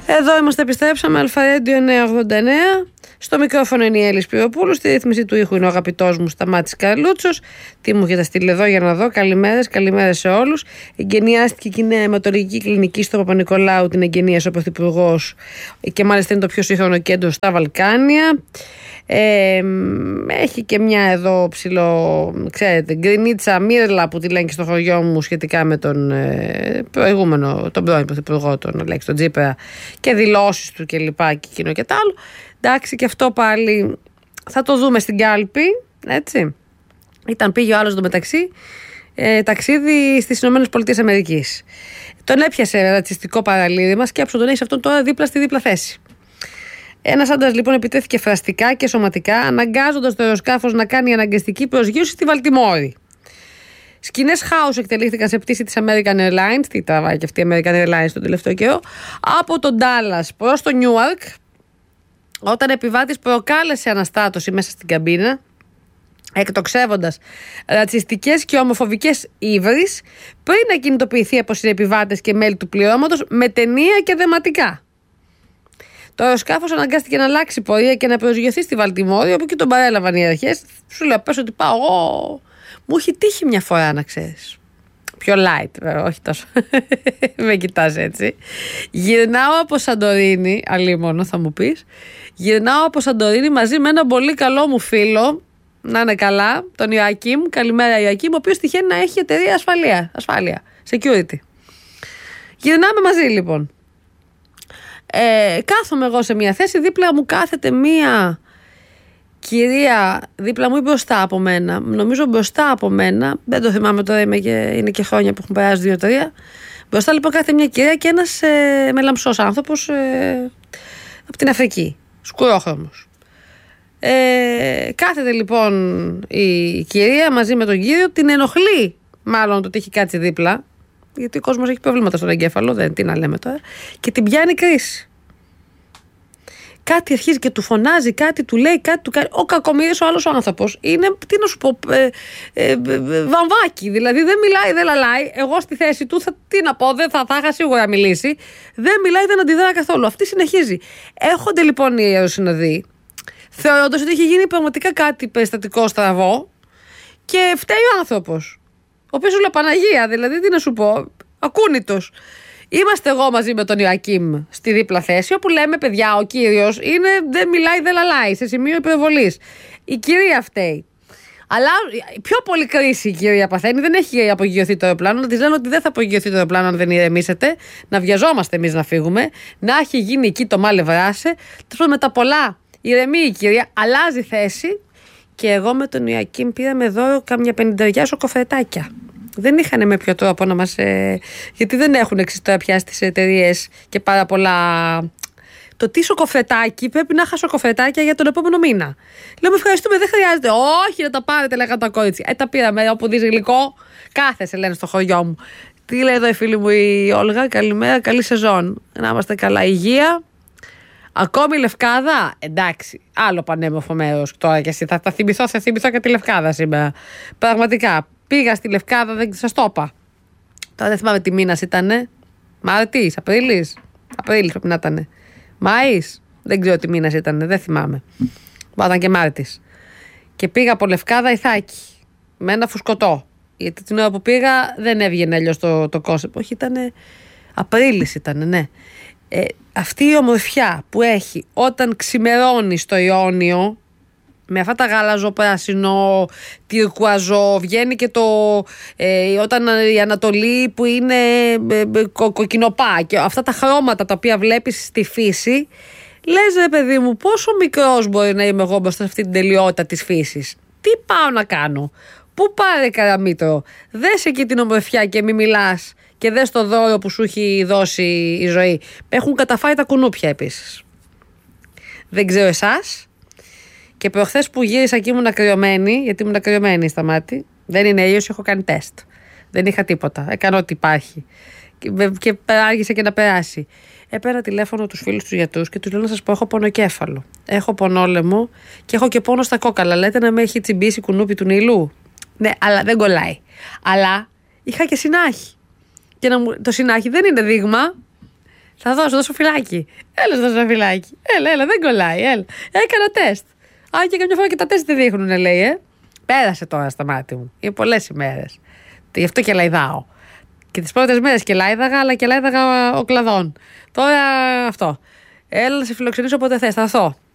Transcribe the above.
Εδώ είμαστε, επιστρέψαμε. Αλφαρέντιο 989. Στο μικρόφωνο είναι η Έλλης Πυροπούλου. Στη ρύθμιση του ήχου είναι ο αγαπητός μου Σταμάτης Καρλούτσος. Τι μου έχετε στείλει εδώ για να δω. Καλημέρες σε όλους. Εγγενιάστηκε και είναι αιματολογική κλινική στο Παπα-Νικολάου. Την εγγενίασε ο Πρωθυπουργός και μάλιστα είναι το πιο σύγχρονο κέντρο στα Βαλκάνια. Έχει και μια εδώ ψηλό, ξέρετε, γκρινίτσα μύρλα που τη λένε και στο χωριό μου σχετικά με τον προηγούμενο, τον πρώην Πρωθυπουργό, τον Αλέξη τον Τσίπρα, και δηλώσεις του και λοιπά και εκείνο και τ' άλλο. Εντάξει, και αυτό πάλι θα το δούμε στην κάλπη, έτσι. Πήγε ο άλλος εντωμεταξύ ταξίδι στις ΗΠΑ. Τον έπιασε ρατσιστικό παραλήρημα, σκέψου τον έχει αυτόν τώρα δίπλα στη δίπλα θέση. Ένας άντρας λοιπόν επιτέθηκε φραστικά και σωματικά, αναγκάζοντας το αεροσκάφος να κάνει αναγκαστική προσγείωση στη Βαλτιμόρη. Σκηνές χάους εκτελήθηκαν σε πτήση της American Airlines, τι τραβάει και αυτή η American Airlines τον τελευταίο καιρό, από τον Ντάλλας προς το Νιούαρκ, όταν επιβάτης προκάλεσε αναστάτωση μέσα στην καμπίνα, εκτοξεύοντας ρατσιστικές και ομοφοβικές ύβρις, πριν να κινητοποιηθεί από συνεπιβάτες και μέλη του πληρώματος με ταινία και δεματικά. Το αεροσκάφος αναγκάστηκε να αλλάξει πορεία και να προσγειωθεί στη Βαλτιμόρη, όπου και τον παρέλαβαν οι αρχές. Σου λέω, πες ότι πάω εγώ. Μου έχει τύχει μια φορά, να ξέρεις. Πιο light, βέβαια, όχι τόσο. Με κοιτάς έτσι. Γυρνάω από Σαντορίνη, αλίμονο θα μου πεις. Γυρνάω από Σαντορίνη μαζί με έναν πολύ καλό μου φίλο, να είναι καλά, τον Ιωακίμ. Καλημέρα, Ιωακίμ, ο οποίος τυχαίνει να έχει εταιρεία ασφάλεια, security. Γυρνάμε μαζί λοιπόν. Κάθομαι εγώ σε μια θέση, δίπλα μου κάθεται μια κυρία, δίπλα μου ή μπροστά από μένα, νομίζω μπροστά από μένα, δεν το θυμάμαι τώρα, είναι και χρόνια που έχουν περάσει 2-3. Μπροστά λοιπόν κάθεται μια κυρία και ένας μελαμψός άνθρωπος από την Αφρική, σκουρόχρωμος. Κάθεται λοιπόν η κυρία μαζί με τον κύριο, την ενοχλεί μάλλον το ότι έχει κάτσει δίπλα, γιατί ο κόσμος έχει προβλήματα στον εγκέφαλο, τι να λέμε τώρα, και την πιάνει κρίση. Κάτι αρχίζει και του φωνάζει, κάτι του λέει, κάτι του κάνει. Ο κακομοίρης ο άλλος ο άνθρωπος είναι, τι να σου πω, βαμβάκι. Δηλαδή δεν μιλάει, δεν λαλάει. Εγώ στη θέση του, τι να πω, δεν θα είχα σίγουρα μιλήσει. Δεν μιλάει, δεν αντιδρά καθόλου. Αυτή συνεχίζει. Έρχονται λοιπόν οι αεροσυνοδοί, θεωρώντας ότι έχει γίνει πραγματικά κάτι περιστατικό στραβό, και φταίει ο άνθρωπος. Ο οποίος σου λέει Παναγία, δηλαδή τι να σου πω, ακούνητος. Είμαστε εγώ μαζί με τον Ιωακίμ στη δίπλα θέση, όπου λέμε, παιδιά, ο κύριος δεν μιλάει, δεν λαλάει, σε σημείο υπερβολής. Η κυρία φταίει. Αλλά πιο πολύ κρίση η κυρία παθαίνει, δεν έχει απογειωθεί το αεροπλάνο. Να της λένε ότι δεν θα απογειωθεί το αεροπλάνο αν δεν ηρεμήσετε, να βιαζόμαστε εμείς να φύγουμε, να έχει γίνει εκεί το μάλε βράσε. Τέλος με τα πολλά, ηρεμεί η κυρία, αλλάζει θέση, και εγώ με τον Ιωακίμ πήραμε δώρο κάμια 50 σοκοφρετάκια. Δεν είχαν με ποιο τρόπο να μας. Γιατί δεν έχουν τώρα πια στις εταιρείες και πάρα πολλά. Το τι σοκοφρετάκι, πρέπει να είχα σοκοφρετάκια για τον επόμενο μήνα. Λέω, με ευχαριστούμε, δεν χρειάζεται. Όχι, να τα πάρετε, λέγανε τα κορίτσια. Τα πήραμε, όπου δεις γλυκό, κάθεσαι, λένε στο χωριό μου. Τι λέει εδώ η φίλη μου η Όλγα, καλημέρα, καλή σεζόν. Να είμαστε καλά, υγεία. Ακόμη Λευκάδα, εντάξει, άλλο πανέμορφο μέρος τώρα κι εσύ. Θα θυμηθώ και τη Λευκάδα σήμερα. Πραγματικά. Πήγα στη Λευκάδα, δεν σας το είπα. Τώρα δεν θυμάμαι τι μήνας ήτανε. Μάρτης, Απρίλης. Απρίλης πρέπει να ήτανε. Μάης, δεν ξέρω τι μήνας ήτανε, δεν θυμάμαι. Ήταν και Μάρτης. Και πήγα από Λευκάδα Ιθάκη. Με ένα φουσκωτό. Γιατί την ώρα που πήγα δεν έβγαινε αλλιώς το κόσεπ. Όχι, ήτανε. Απρίλης ήτανε, ναι. Αυτή η ομορφιά που έχει όταν ξημερώνει στο Ιόνιο, με αυτά τα γαλαζοπράσινο, τυρκουαζό, βγαίνει και όταν η Ανατολή που είναι κοκκινοπά, και αυτά τα χρώματα τα οποία βλέπεις στη φύση, λες ρε παιδί μου, πόσο μικρός μπορεί να είμαι εγώ μπροστά σε αυτή την τελειότητα της φύσης. Τι πάω να κάνω, πού πάρε καραμίτρο, δες εκεί την ομορφιά και μη μιλάς, και δες το δώρο που σου έχει δώσει η ζωή. Έχουν καταφάει τα κουνούπια επίσης. Δεν ξέρω εσάς. Και προχθές που γύρισα και ήμουν ακριωμένη, γιατί ήμουν ακριωμένη στα μάτια, δεν είναι ήλιος, έχω κάνει τεστ. Δεν είχα τίποτα. Έκανα ό,τι υπάρχει. Και άργησε και να περάσει. Έπαιρα τηλέφωνο τους φίλους τους γιατρούς και τους λέω να σας πω: έχω πονοκέφαλο. Έχω πονόλαιμο και έχω και πόνο στα κόκαλα. Λέτε να με έχει τσιμπήσει κουνούπι του Νειλού. Ναι, αλλά δεν κολλάει. Αλλά είχα και συνάχη. Και το συνάχη δεν είναι δείγμα. Θα δώσω φυλάκι. Έλα, δώσω ένα φυλάκι. Έλα, δεν κολλάει. Έλα. Έκανα τεστ. Αν και καμιά φορά και τα τεστ δεν δείχνουν, λέει. Πέρασε τώρα στα μάτια μου. Είναι πολλές ημέρες. Γι' αυτό και λαϊδάω. Και τις πρώτες μέρες και λάιδαγα, αλλά και λάιδαγα ο κλαδόν. Τώρα αυτό. Έλα να σε φιλοξενήσω όποτε θες. Θα έρθω.